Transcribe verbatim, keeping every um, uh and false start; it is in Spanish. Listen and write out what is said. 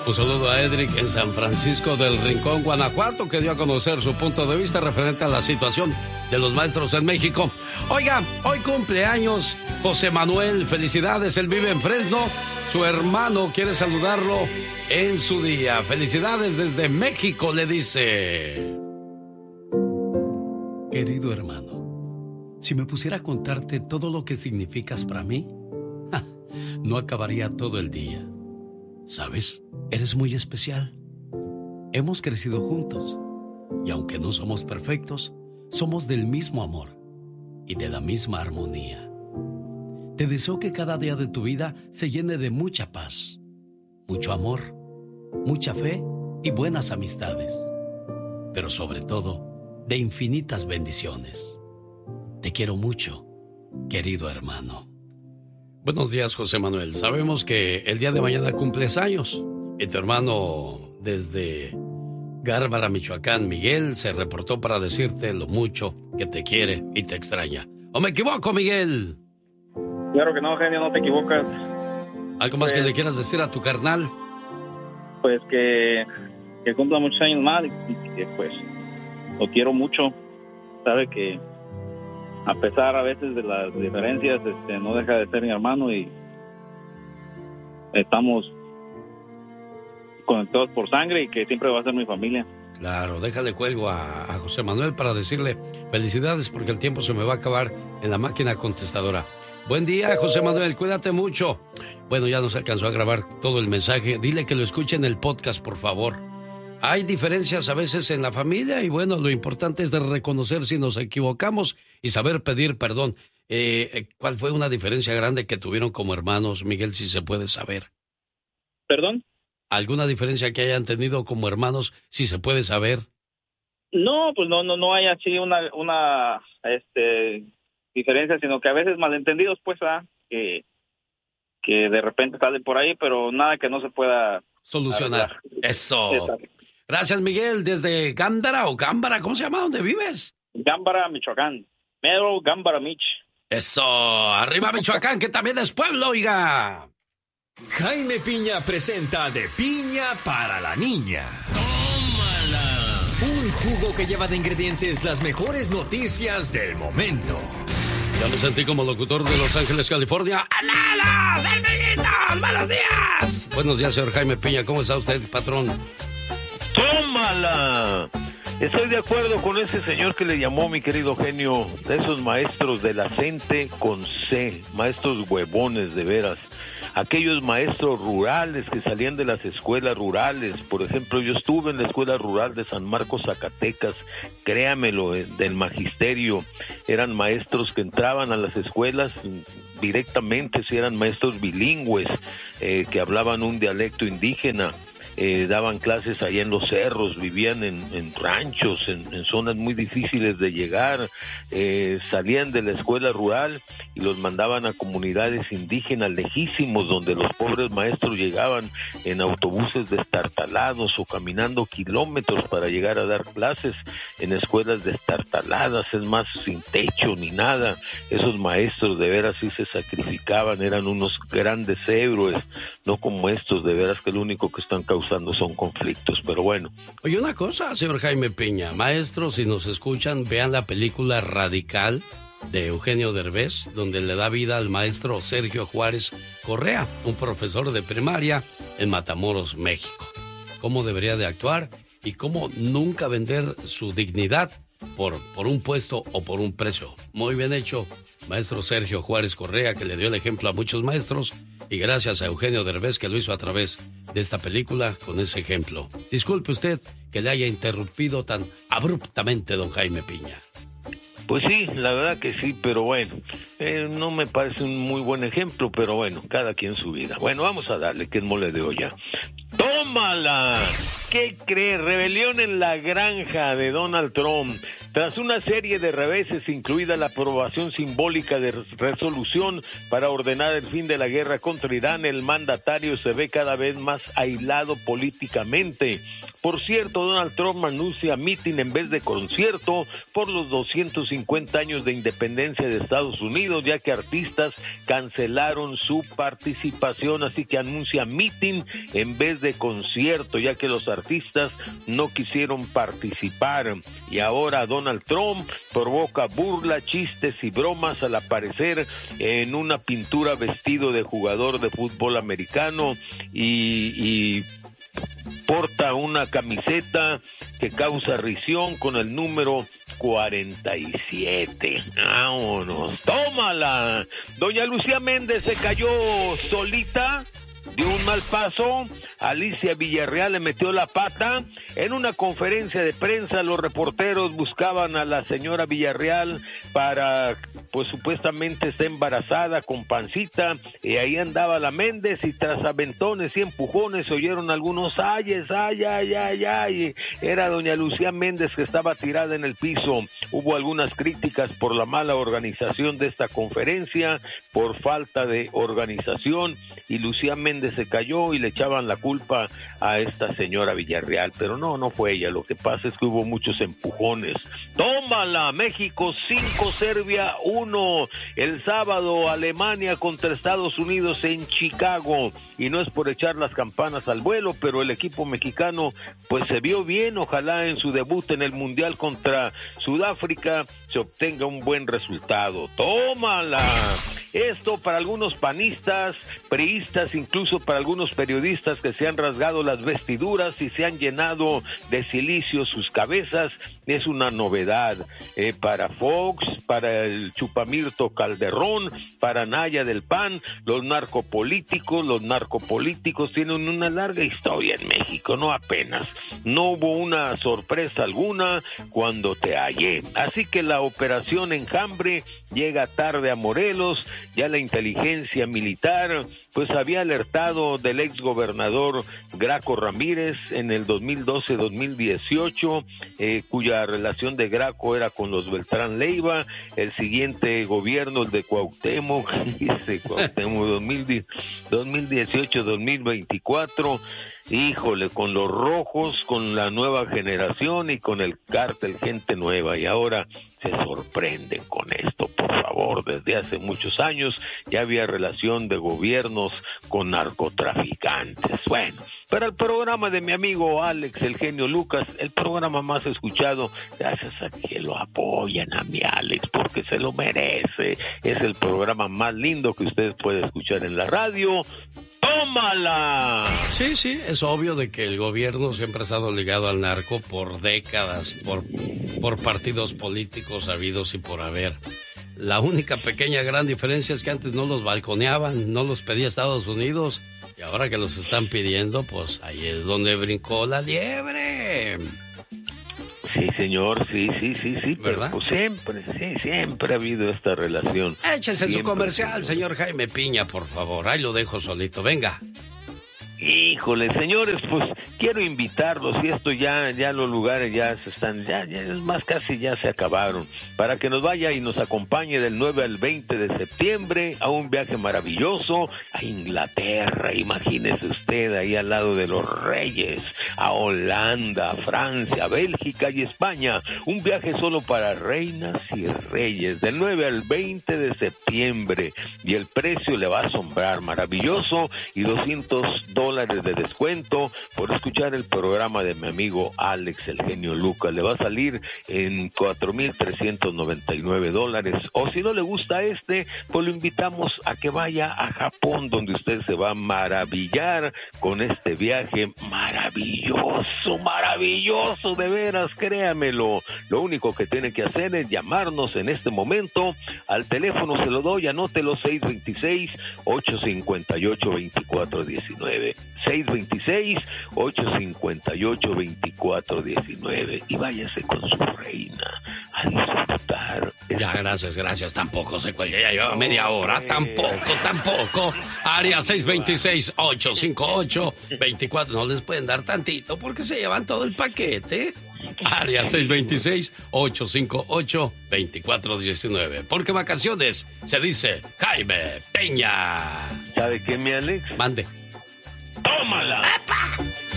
Un saludo a Edric en San Francisco del Rincón, Guanajuato, que dio a conocer su punto de vista referente a la situación de los maestros en México. Oiga, hoy cumpleaños José Manuel, felicidades, él vive en Fresno. Su hermano quiere saludarlo en su día. Felicidades desde México, le dice. Querido hermano, si me pusiera a contarte todo lo que significas para mí, ja, no acabaría todo el día. ¿Sabes? Eres muy especial. Hemos crecido juntos y aunque no somos perfectos, somos del mismo amor y de la misma armonía. Te deseo que cada día de tu vida se llene de mucha paz, mucho amor, mucha fe y buenas amistades, pero sobre todo de infinitas bendiciones. Te quiero mucho, querido hermano. Buenos días, José Manuel. Sabemos que el día de mañana cumples años y tu hermano desde Gárbara, Michoacán, Miguel, se reportó para decirte lo mucho que te quiere y te extraña. ¿O me equivoco, Miguel? Claro que no, genio, no te equivocas. ¿Algo más pues, que le quieras decir a tu carnal? Pues que, que cumpla muchos años más y que pues lo quiero mucho. Sabe que a pesar a veces de las diferencias, este, no deja de ser mi hermano y estamos conectados por sangre y que siempre va a ser mi familia. Claro, déjale cuelgo a, a José Manuel para decirle felicidades porque el tiempo se me va a acabar en la máquina contestadora. Buen día, José Manuel, cuídate mucho. Bueno, ya nos alcanzó a grabar todo el mensaje. Dile que lo escuche en el podcast, por favor. Hay diferencias a veces en la familia y bueno, lo importante es de reconocer si nos equivocamos y saber pedir perdón. Eh, ¿Cuál fue una diferencia grande que tuvieron como hermanos, Miguel, si se puede saber? ¿Perdón? ¿Alguna diferencia que hayan tenido como hermanos, si se puede saber? No, pues no, no, no hay así una, una, este, diferencia, sino que a veces malentendidos, pues, ¿ah? que, que de repente salen por ahí, pero nada que no se pueda solucionar. Arreglar. Eso. Exacto. Gracias, Miguel, desde Gándara o Gámbara, ¿cómo se llama? ¿Dónde vives? Gámbara, Michoacán. Mero Gámbara, Mich. Eso, arriba Michoacán, que también es pueblo, oiga. Jaime Piña presenta De Piña para la Niña. ¡Tómala! Un jugo que lleva de ingredientes las mejores noticias del momento. Ya me sentí como locutor de Los Ángeles, California. ¡Analas, amiguitos! ¡Buenos días! Buenos días, señor Jaime Piña. ¿Cómo está usted, patrón? ¡Tómala! Estoy de acuerdo con ese señor que le llamó, mi querido genio, de esos maestros de la gente con C, maestros huevones de veras. Aquellos maestros rurales que salían de las escuelas rurales. Por ejemplo, yo estuve en la escuela rural de San Marcos, Zacatecas, créamelo, del magisterio. Eran maestros que entraban a las escuelas directamente, si eran maestros bilingües, eh, que hablaban un dialecto indígena. Eh, daban clases allá en los cerros, vivían en, en ranchos, en, en zonas muy difíciles de llegar, eh, salían de la escuela rural y los mandaban a comunidades indígenas lejísimos, donde los pobres maestros llegaban en autobuses destartalados o caminando kilómetros para llegar a dar clases en escuelas destartaladas, es más, sin techo ni nada. Esos maestros de veras sí se sacrificaban, eran unos grandes héroes, no como estos de veras que lo único que están causando son conflictos, pero bueno. Oye, una cosa, señor Jaime Piña, maestros, si nos escuchan, vean la película Radical de Eugenio Derbez, donde le da vida al maestro Sergio Juárez Correa, un profesor de primaria en Matamoros, México. Cómo debería de actuar y cómo nunca vender su dignidad por, por un puesto o por un precio. Muy bien hecho, maestro Sergio Juárez Correa, que le dio el ejemplo a muchos maestros, y gracias a Eugenio Derbez, que lo hizo a través de esta película con ese ejemplo. Disculpe usted que le haya interrumpido tan abruptamente, don Jaime Piña. Pues sí, la verdad que sí, pero bueno, eh, no me parece un muy buen ejemplo, pero bueno, cada quien su vida. Bueno, vamos a darle, que es mole de olla. ¡Tómala! ¿Qué cree? Rebelión en la granja de Donald Trump. Tras una serie de reveses, incluida la aprobación simbólica de resolución para ordenar el fin de la guerra contra Irán, el mandatario se ve cada vez más aislado políticamente. Por cierto, Donald Trump anuncia mitin en vez de concierto por los doscientos cincuenta años de independencia de Estados Unidos, ya que artistas cancelaron su participación, así que anuncia mitin en vez de concierto, ya que los artistas no quisieron participar. Y ahora Donald Trump provoca burla, chistes y bromas al aparecer en una pintura vestido de jugador de fútbol americano y, y porta una camiseta que causa risión con el número cuarenta y siete. Vámonos, tómala. Doña Lucía Méndez se cayó solita, dio un mal paso. Alicia Villarreal le metió la pata. En una conferencia de prensa, los reporteros buscaban a la señora Villarreal para, pues supuestamente está embarazada con pancita, y ahí andaba la Méndez, y tras aventones y empujones se oyeron algunos ayes, ay, ay, ay, ay. Era doña Lucía Méndez que estaba tirada en el piso. Hubo algunas críticas por la mala organización de esta conferencia, por falta de organización, y Lucía Méndez se cayó y le echaban la culpa a esta señora Villarreal, pero no, no fue ella. Lo que pasa es que hubo muchos empujones. ¡Tómala! México cinco, Serbia uno. El sábado Alemania contra Estados Unidos en Chicago. Y no es por echar las campanas al vuelo, pero el equipo mexicano pues se vio bien. Ojalá en su debut en el Mundial contra Sudáfrica se obtenga un buen resultado. ¡Tómala! Esto para algunos panistas, priistas, incluso para algunos periodistas que se han rasgado las vestiduras y se han llenado de silicio sus cabezas, es una novedad. Eh, para Fox, para el Chupamirto Calderón, para Naya del P A N, los narcopolíticos, los narcopolíticos tienen una larga historia en México, no apenas. No hubo una sorpresa alguna cuando te hallé. Así que la operación Enjambre llega tarde a Morelos. Ya la inteligencia militar pues había alertado del exgobernador Graco Ramírez en el dos mil doce dos mil dieciocho, eh, cuya relación de Graco era con los Beltrán Leiva. El siguiente gobierno, el de Cuauhtémoc, dice Cuauhtémoc dos mil dieciocho dos mil veinticuatro, híjole, con los rojos, con la nueva generación y con el cártel Gente Nueva, y ahora se sorprenden con esto. Por favor, desde hace muchos años ya había relación de gobiernos con narcotraficantes. Bueno, pero el programa de mi amigo Alex, el genio Lucas, el programa más escuchado, gracias a que lo apoyan a mi Alex, porque se lo merece. Es el programa más lindo que ustedes pueden escuchar en la radio. ¡Tómala! Sí, sí, es obvio de que el gobierno siempre ha estado ligado al narco por décadas, por, por partidos políticos habidos y por haber. La única pequeña gran diferencia es que antes no los balconeaban, no los pedía Estados Unidos, y ahora que los están pidiendo, pues ahí es donde brincó la liebre. Sí, señor, sí, sí, sí, sí, ¿verdad? Pero pues siempre, sí, siempre ha habido esta relación. Échese siempre, su comercial, sí, señor Jaime Piña, por favor. Ahí lo dejo solito, venga. Híjole, señores, pues quiero invitarlos, y esto ya, ya los lugares ya se están, ya, ya es más, casi ya se acabaron, para que nos vaya y nos acompañe del nueve al veinte de septiembre a un viaje maravilloso a Inglaterra. Imagínese usted ahí al lado de los reyes, a Holanda, a Francia, a Bélgica y España. Un viaje solo para reinas y reyes, del nueve al veinte de septiembre, y el precio le va a asombrar, maravilloso, y doscientos dólares de descuento por escuchar el programa de mi amigo Alex, el genio Lucas. Le va a salir en cuatro mil trescientos noventa y nueve dólares. O si no le gusta este, pues lo invitamos a que vaya a Japón, donde usted se va a maravillar con este viaje maravilloso, maravilloso, de veras, créamelo. Lo único que tiene que hacer es llamarnos en este momento al teléfono, se lo doy, anótelo, seis dos seis, ocho cinco ocho, dos cuatro uno nueve. seis dos seis, ocho cinco ocho, dos cuatro uno nueve, y váyase con su reina a disfrutar. Ya, gracias, gracias. Tampoco se cuelga, ya lleva media hora. Tampoco, tampoco. Área seis dos seis, ocho cinco ocho, dos cuatro. No les pueden dar tantito porque se llevan todo el paquete. Área seis dos seis, ocho cinco ocho, dos cuatro uno nueve. Porque vacaciones se dice Jaime Peña. ¿Sabe qué, mi Alex? Mande. ¡Tómala! ¡Epa!